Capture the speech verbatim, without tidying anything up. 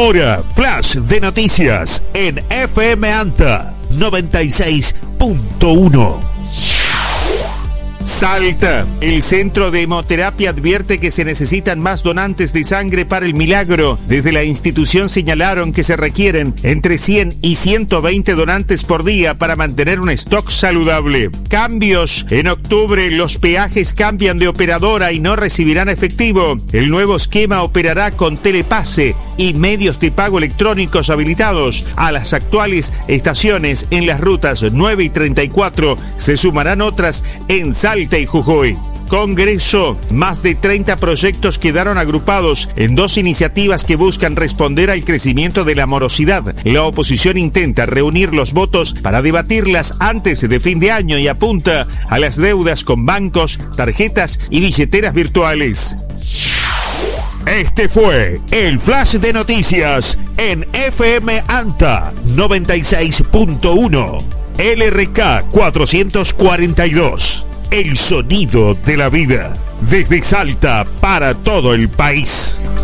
Ahora, flash de noticias en F M Anta noventa y seis punto uno. Salta. El Centro de Hemoterapia advierte que se necesitan más donantes de sangre para el milagro. Desde la institución señalaron que se requieren entre cien y ciento veinte donantes por día para mantener un stock saludable. Cambios. En octubre los peajes cambian de operadora y no recibirán efectivo. El nuevo esquema operará con telepase y medios de pago electrónicos habilitados. A las actuales estaciones en las rutas nueve y treinta y cuatro se sumarán otras en Salta y Jujuy. Congreso. Más de treinta proyectos quedaron agrupados en dos iniciativas que buscan responder al crecimiento de la morosidad. La oposición intenta reunir los votos para debatirlas antes de fin de año y apunta a las deudas con bancos, tarjetas y billeteras virtuales. Este fue el Flash de Noticias en F M Anta noventa y seis punto uno. L R K cuatrocientos cuarenta y dos. El sonido de la vida. Desde Salta para todo el país.